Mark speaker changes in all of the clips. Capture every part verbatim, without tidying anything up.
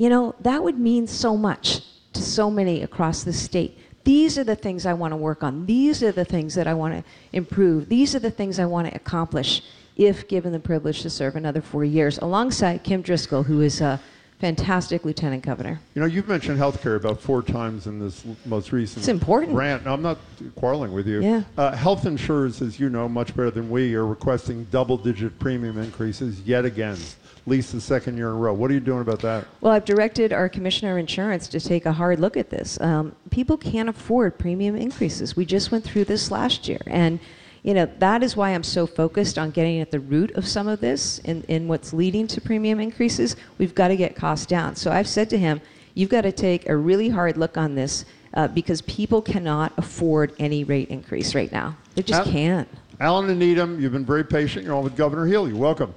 Speaker 1: you know, that would mean so much to so many across the state. These are the things I want to work on. These are the things that I want to improve. These are the things I want to accomplish if given the privilege to serve another four years alongside Kim Driscoll, who is a fantastic lieutenant governor.
Speaker 2: You know, you've mentioned healthcare about four times in this l- most recent
Speaker 1: It's important.
Speaker 2: rant. Now, I'm not quarreling with you.
Speaker 1: Yeah.
Speaker 2: Uh, health insurers, as you know much better than we, are requesting double-digit premium increases yet again, at least the second year in a row. What are you doing about that?
Speaker 1: Well, I've directed our Commissioner of Insurance to take a hard look at this. Um, people can't afford premium increases. We just went through this last year. And, you know, that is why I'm so focused on getting at the root of some of this and, and what's leading to premium increases. We've got to get costs down. So I've said to him, you've got to take a really hard look on this uh, because people cannot afford any rate increase right now. They just
Speaker 2: Al-
Speaker 1: can't.
Speaker 2: Alan and Needham, you've been very patient. You're on with Governor Healy. Welcome.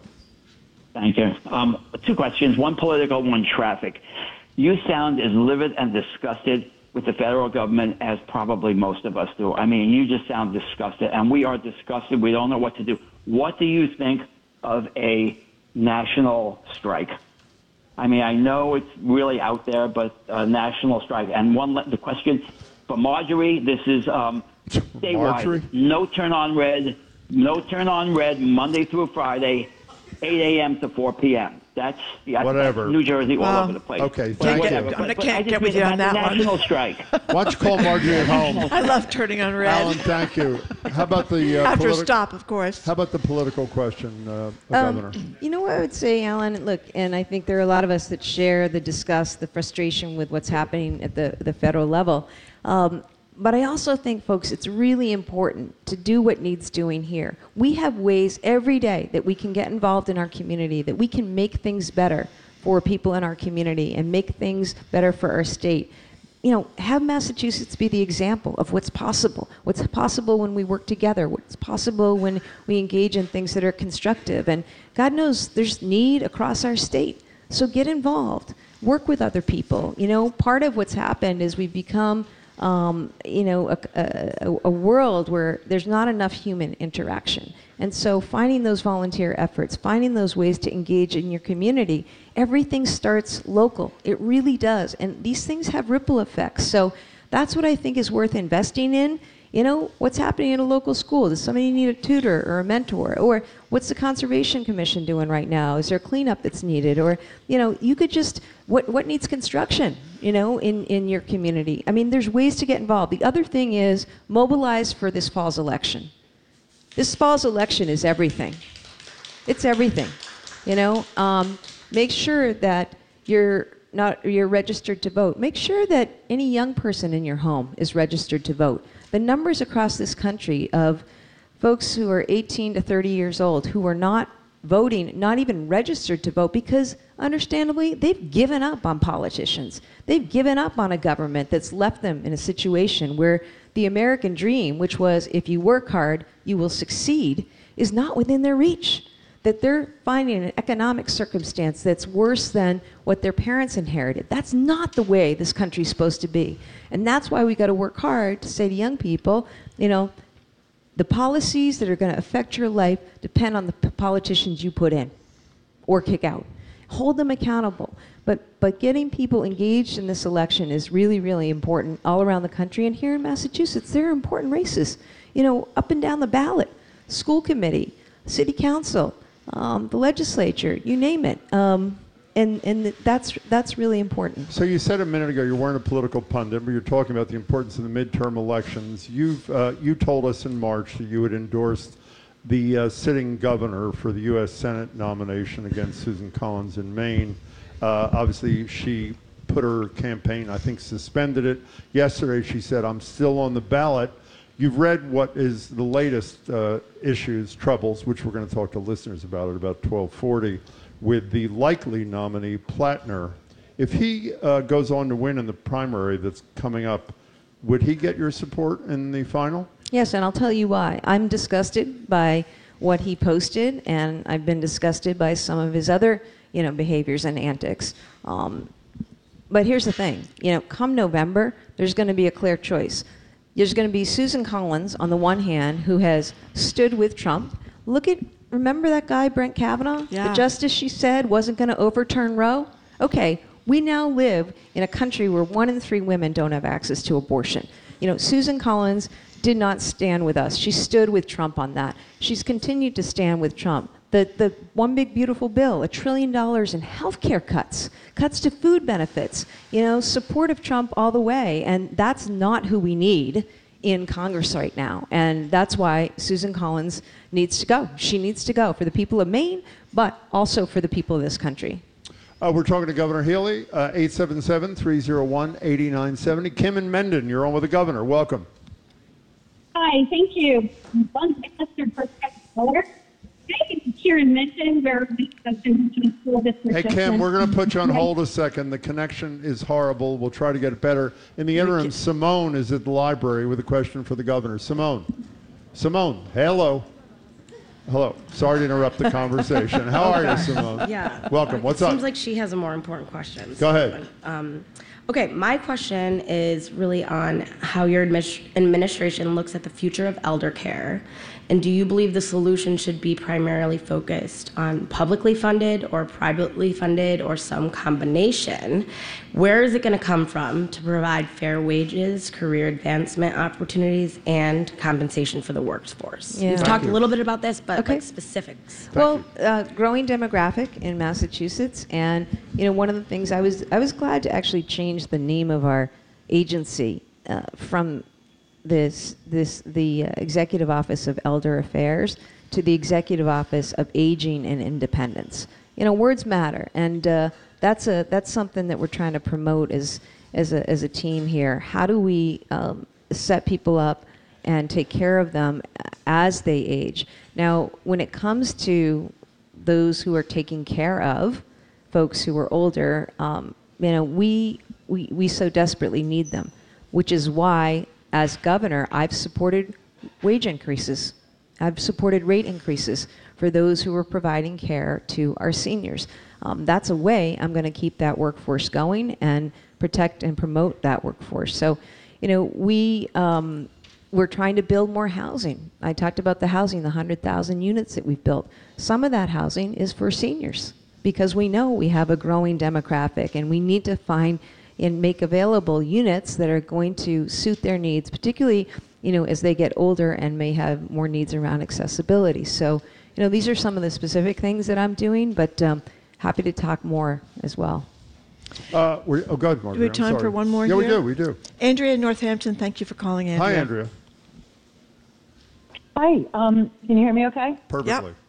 Speaker 3: Thank you. Um, two questions, one political, one traffic. You sound as livid and disgusted with the federal government as probably most of us do. I mean, you just sound disgusted, and we are disgusted. We don't know what to do. What do you think of a national strike? I mean, I know it's really out there, but a national strike. And one, the question for Marjorie, this is um, statewide.
Speaker 2: Marjorie?
Speaker 3: No turn on red, no turn on red Monday through Friday, eight a.m. to four p.m. That's, yeah,
Speaker 2: Whatever.
Speaker 3: that's New Jersey all
Speaker 4: Well,
Speaker 3: over the place.
Speaker 2: Okay,
Speaker 3: But
Speaker 2: thank
Speaker 3: whatever.
Speaker 2: you.
Speaker 4: I'm gonna
Speaker 3: But- but
Speaker 4: can't
Speaker 3: I just
Speaker 4: get with
Speaker 3: mean
Speaker 4: you on
Speaker 3: about
Speaker 4: that
Speaker 3: the
Speaker 4: one.
Speaker 3: national strike.
Speaker 2: Why don't you call Marjorie at home?
Speaker 4: I love turning on red.
Speaker 2: Alan, thank you. How about the uh,
Speaker 4: After a
Speaker 2: politi-
Speaker 4: stop, of course.
Speaker 2: How about the political question, uh,
Speaker 1: Um,
Speaker 2: Governor?
Speaker 1: You know what I would say, Alan? Look, and I think there are a lot of us that share the disgust, the frustration with what's happening at the, the federal level. Um, but I also think, folks, it's really important to do what needs doing here. We have ways every day that we can get involved in our community, that we can make things better for people in our community and make things better for our state. You know, have Massachusetts be the example of what's possible, what's possible when we work together, what's possible when we engage in things that are constructive. And God knows there's need across our state. So get involved, work with other people. You know, part of what's happened is we've become, um, you know, a, a, a world where there's not enough human interaction. And so finding those volunteer efforts, finding those ways to engage in your community, everything starts local. It really does. And these things have ripple effects. So that's what I think is worth investing in. You know, what's happening in a local school? Does somebody need a tutor or a mentor? Or what's the Conservation Commission doing right now? Is there cleanup that's needed? Or, you know, you could just, what, what needs construction, you know, in, in your community? I mean, there's ways to get involved. The other thing is mobilize for this fall's election. This fall's election is everything. It's everything, you know. Um, make sure that you're not you're registered to vote. Make sure that any young person in your home is registered to vote. The numbers across this country of folks who are eighteen to thirty years old who are not voting, not even registered to vote, because understandably they've given up on politicians. They've given up on a government that's left them in a situation where the American dream, which was if you work hard, you will succeed, is not within their reach. That they're finding an economic circumstance that's worse than what their parents inherited. That's not the way this country's supposed to be. And that's why we got to work hard to say to young people, you know, the policies that are going to affect your life depend on the p- politicians you put in or kick out. Hold them accountable. But but getting people engaged in this election is really, really important all around the country. And here in Massachusetts, there are important races, you know, up and down the ballot. School committee, city council, um, the legislature, you name it. Um, and and that's that's really important.
Speaker 2: So you said a minute ago you weren't a political pundit, but you're talking about the importance of the midterm elections. You've uh, you told us in March that you had endorsed the uh, sitting governor for the U S Senate nomination against Susan Collins in Maine. Uh, obviously, she put her campaign, I think, suspended it. Yesterday, she said, I'm still on the ballot. You've read what is the latest uh, issues, troubles, which we're going to talk to listeners about at about twelve forty, with the likely nominee, Plattner. If he uh, goes on to win in the primary that's coming up, would he get your support in the final?
Speaker 1: Yes, and I'll tell you why. I'm disgusted by what he posted, and I've been disgusted by some of his other, you know, behaviors and antics. Um, but here's the thing, you know, come November, there's going to be a clear choice. There's going to be Susan Collins on the one hand, who has stood with Trump. Look at, remember that guy, Brett Kavanaugh?
Speaker 4: Yeah.
Speaker 1: The justice she said wasn't going to overturn Roe? Okay, We now live in a country where one in three women don't have access to abortion. You know, Susan Collins did not stand with us. She stood with Trump on that. She's continued to stand with Trump. The, the one big beautiful bill, a trillion dollars in health care cuts, cuts to food benefits, you know, support of Trump all the way. And that's not who we need in Congress right now. And that's why Susan Collins needs to go. She needs to go for the people of Maine, but also for the people of this country.
Speaker 2: Uh, we're talking to Governor Healey, uh, eight seven seven, three oh one, eight nine seven zero. Kim and Mendon, you're on with the governor. Welcome.
Speaker 4: Hi, thank you. One Mister Perspective Voter. Thank you, Kieran mentioned where we have been to the school district.
Speaker 2: Hey, Kim, we're going to put you on hold a second. The connection is horrible. We'll try to get it better. In the interim, Simone is at the library with a question for the governor. Simone. Simone, hello. Hello. Sorry to interrupt the conversation. How are you, Simone?
Speaker 5: Yeah.
Speaker 2: Welcome. What's
Speaker 5: it
Speaker 2: up?
Speaker 5: Seems like she has a more important question.
Speaker 2: Go ahead.
Speaker 5: Um, okay, my question is really on how your admis- administration looks at the future of elder care. And do you believe the solution should be primarily focused on publicly funded or privately funded or some combination? Where is it going to come from to provide fair wages, career advancement opportunities, and compensation for the workforce?
Speaker 1: Yeah.
Speaker 5: We've
Speaker 1: Thank
Speaker 5: talked
Speaker 2: you.
Speaker 5: a little bit about this, but
Speaker 1: Okay.
Speaker 5: like specifics.
Speaker 1: Well, uh, growing demographic in Massachusetts, and you know, one of the things I was I was glad to actually change the name of our agency uh, from this this the uh, Executive Office of Elder Affairs to the Executive Office of Aging and Independence. You know, words matter, and uh, that's a that's something that we're trying to promote as as a as a team here. How do we um, set people up and take care of them as they age? Now, when it comes to those who are taking care of folks who are older, um, you know, we, we we so desperately need them, which is why, as governor, I've supported wage increases. I've supported rate increases for those who are providing care to our seniors. Um, that's a way I'm going to keep that workforce going and protect and promote that workforce. So, you know, we, um, we're trying to build more housing. I talked about the housing, the one hundred thousand units that we've built. Some of that housing is for seniors because we know we have a growing demographic and we need to find and make available units that are going to suit their needs, particularly, you know, as they get older and may have more needs around accessibility. So, you know, these are some of the specific things that I'm doing, but um, happy to talk more as well.
Speaker 2: Uh, we, oh, go ahead, Margaret.
Speaker 6: Do we have
Speaker 2: I'm
Speaker 6: time
Speaker 2: sorry.
Speaker 6: for one more
Speaker 2: Yeah, we
Speaker 6: here?
Speaker 2: do. We do.
Speaker 6: Andrea in Northampton, thank you for calling, Andrea.
Speaker 2: Hi, Andrea.
Speaker 7: Hi, um, can you hear me okay?
Speaker 2: Perfectly.
Speaker 6: Yep.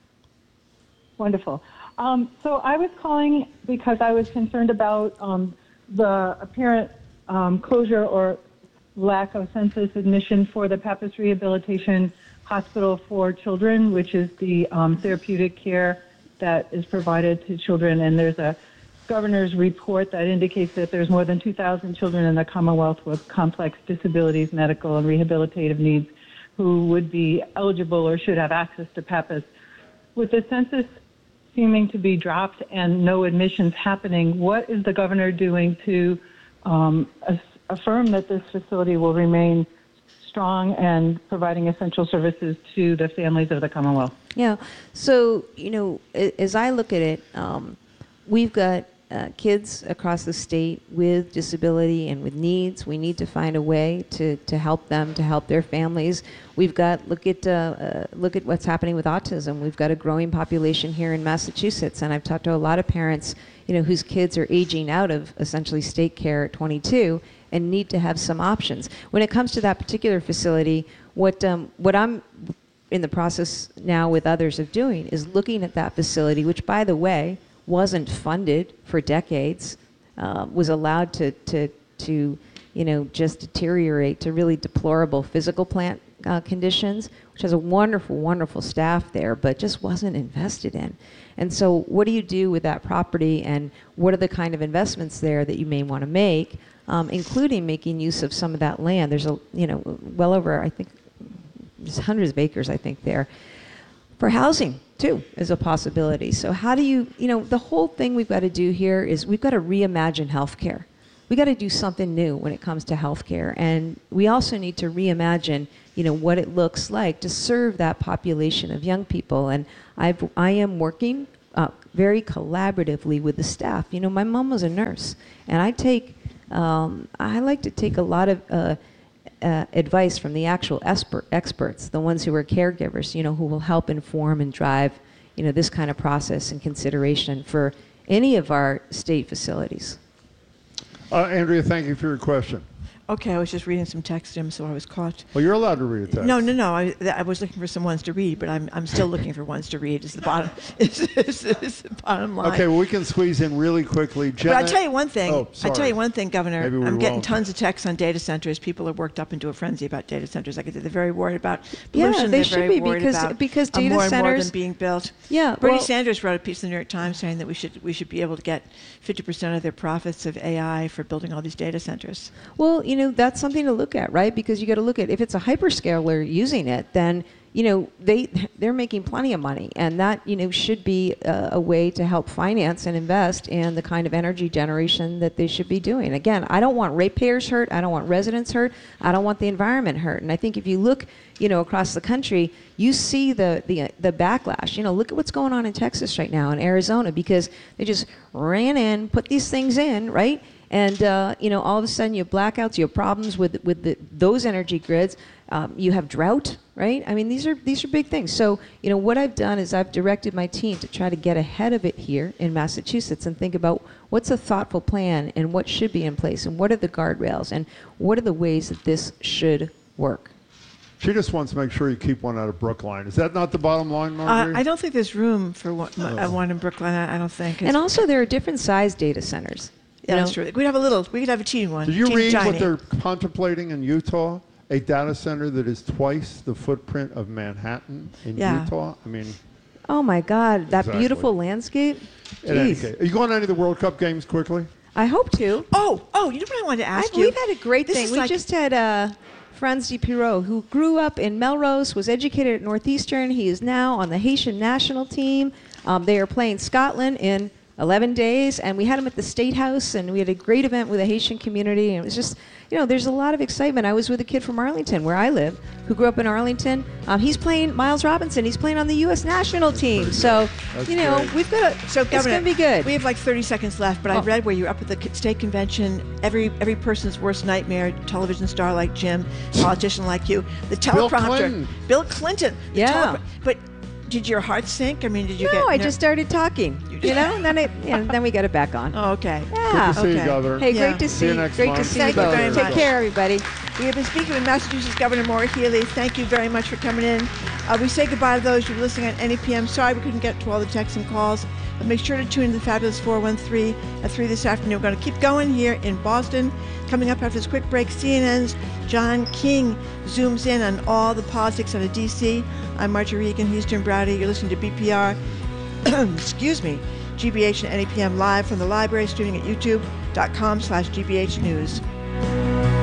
Speaker 7: Wonderful. Um, so I was calling because I was concerned about um, the apparent um, closure or lack of census admission for the Pappas Rehabilitation Hospital for Children, which is the um, therapeutic care that is provided to children. And there's a governor's report that indicates that there's more than two thousand children in the Commonwealth with complex disabilities, medical and rehabilitative needs who would be eligible or should have access to Pappas. With the census seeming to be dropped and no admissions happening, what is the governor doing to um, as- affirm that this facility will remain strong and providing essential services to the families of the Commonwealth?
Speaker 1: Yeah. So, you know, a- as I look at it, um, we've got uh, kids across the state with disability and with needs. We need to find a way to, to help them, to help their families. We've got look at uh, uh, look at what's happening with autism. We've got a growing population here in Massachusetts, and I've talked to a lot of parents, you know, whose kids are aging out of essentially state care at twenty-two and need to have some options. When it comes to that particular facility, what um, what I'm in the process now with others of doing is looking at that facility, which, by the way, wasn't funded for decades, uh, was allowed to, to, to, you know, just deteriorate to really deplorable physical plant uh, conditions, which has a wonderful, wonderful staff there, but just wasn't invested in. And so what do you do with that property, and what are the kind of investments there that you may want to make, um, including making use of some of that land? There's a, you know, well over, I think, there's hundreds of acres, I think, there. For housing, too, is a possibility. So how do you, you know, the whole thing we've got to do here is we've got to reimagine healthcare. We've got to do something new when it comes to healthcare. And we also need to reimagine, you know, what it looks like to serve that population of young people. And I've, I am working uh, very collaboratively with the staff. You know, my mom was a nurse, and I take, um, I like to take a lot of uh, uh, advice from the actual expert, experts, the ones who are caregivers, you know, who will help inform and drive, you know, this kind of process and consideration for any of our state facilities.
Speaker 2: Uh, Andrea, thank you for your question.
Speaker 6: Okay, I was just reading some text, Jim, so I was caught.
Speaker 2: Well, you're allowed to read a text.
Speaker 6: No, no, no. I, I was looking for some ones to read, but I'm I'm still looking for ones to read. Is the bottom is, is, is the bottom line.
Speaker 2: Okay, well, we can squeeze in really quickly.
Speaker 6: But I tell you one thing.
Speaker 2: Oh,
Speaker 6: I tell you one thing, Governor.
Speaker 2: Maybe we
Speaker 6: I'm getting
Speaker 2: won't.
Speaker 6: tons of texts on data centers. People are worked up into a frenzy about data centers. Like I said, they're very worried about pollution.
Speaker 1: Yeah, they
Speaker 6: they're
Speaker 1: should
Speaker 6: very
Speaker 1: be
Speaker 6: worried
Speaker 1: because
Speaker 6: about
Speaker 1: because
Speaker 6: uh,
Speaker 1: data
Speaker 6: more and more
Speaker 1: centers
Speaker 6: than being built.
Speaker 1: Yeah,
Speaker 6: Bernie
Speaker 1: well,
Speaker 6: Sanders wrote a piece in the New York Times saying that we should we should be able to get fifty percent of their profits of A I for building all these data centers.
Speaker 1: Well, you know, that's something to look at, right? Because you got to look at if it's a hyperscaler using it, then, you know, they they're making plenty of money, and that, you know, should be a, a way to help finance and invest in the kind of energy generation that they should be doing. Again, I don't want ratepayers hurt, I don't want residents hurt, I don't want the environment hurt. And I think if you look, you know, across the country, you see the the the backlash. You know, look at what's going on in Texas right now, in Arizona, because they just ran in, put these things in, right? And uh, you know, all of a sudden you have blackouts, you have problems with with the, those energy grids. Um, you have drought, right? I mean, these are these are big things. So, you know, what I've done is I've directed my team to try to get ahead of it here in Massachusetts and think about what's a thoughtful plan and what should be in place and what are the guardrails and what are the ways that this should work.
Speaker 2: She just wants to make sure you keep one out of Brookline. Is that not the bottom line, Marjorie?
Speaker 6: Uh, I don't think there's room for one, uh, one in Brooklyn. I, I don't think. It's,
Speaker 1: And also, there are different size data centers.
Speaker 6: yeah,
Speaker 1: you
Speaker 6: that's
Speaker 1: know?
Speaker 6: true. We'd have a little. We could have a teeny one.
Speaker 2: Did you
Speaker 6: teeny
Speaker 2: read
Speaker 6: tiny.
Speaker 2: what they're contemplating in Utah? A data center that is twice the footprint of Manhattan in
Speaker 6: Yeah.
Speaker 2: Utah? I mean,
Speaker 1: Oh my God, that
Speaker 2: Exactly.
Speaker 1: beautiful landscape.
Speaker 2: in any
Speaker 1: Jeez.
Speaker 2: case. Are you going to any of the World Cup games quickly?
Speaker 1: I hope to.
Speaker 6: Oh, oh, you know what I wanted to ask
Speaker 1: I,
Speaker 6: you?
Speaker 1: we've had a great
Speaker 6: This
Speaker 1: thing.
Speaker 6: is
Speaker 1: We
Speaker 6: like-
Speaker 1: just had uh, Franz de Pirot, who grew up in Melrose, was educated at Northeastern. He is now on the Haitian national team. Um, they are playing Scotland in eleven days, and we had him at the State House, and we had a great event with the Haitian community, and it was just, you know, there's a lot of excitement. I was with a kid from Arlington, where I live, who grew up in Arlington. Um, he's playing, Miles Robinson, he's playing on the U S national team. So,
Speaker 2: That's
Speaker 1: you know,
Speaker 2: great.
Speaker 1: we've got a,
Speaker 6: So,
Speaker 1: it's
Speaker 6: Governor,
Speaker 1: going to be good.
Speaker 6: We have like thirty seconds left, but I
Speaker 1: Oh.
Speaker 6: read where you were up at the state convention. Every every person's worst nightmare: television star like Jim, politician like you, the
Speaker 2: Bill
Speaker 6: teleprompter,
Speaker 2: Clinton.
Speaker 6: Bill Clinton. the
Speaker 1: Yeah.
Speaker 6: telepro- but did your heart sink? I mean, did you
Speaker 1: no,
Speaker 6: get?
Speaker 1: I
Speaker 6: ner-
Speaker 1: just started talking, you know, and then, it, you know, then we got it back on.
Speaker 6: Oh, okay.
Speaker 1: Yeah.
Speaker 2: Good to see you,
Speaker 6: okay.
Speaker 2: Governor.
Speaker 1: Hey,
Speaker 6: Yeah.
Speaker 1: great to
Speaker 2: See
Speaker 1: see
Speaker 2: you
Speaker 1: you.
Speaker 2: next
Speaker 1: Great to
Speaker 2: month.
Speaker 1: see
Speaker 6: Thank
Speaker 1: you
Speaker 6: you
Speaker 1: both.
Speaker 6: very
Speaker 1: Take
Speaker 6: much.
Speaker 1: care, everybody.
Speaker 6: We have been speaking with Massachusetts Governor Maura Healey. Thank you very much for coming in. Uh, we say goodbye to those who are listening on N E P M. Sorry we couldn't get to all the texts and calls, but make sure to tune in to the Fabulous four one three at three this afternoon. We're going to keep going here in Boston. Coming up after this quick break, C N N's John King zooms in on all the politics out of D C. I'm Marjorie Egan, he's Jim Browdy. You're listening to B P R. Excuse me. G B H and N E P M live from the library, streaming at youtube dot com slash G B H News.